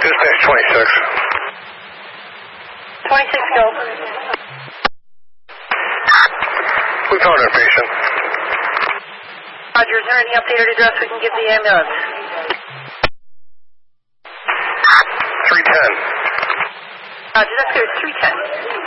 Dispatch 26. 26, go. We found our patient. Roger, is there any updated address we can give the ambulance? 310. Roger, that's good. 310.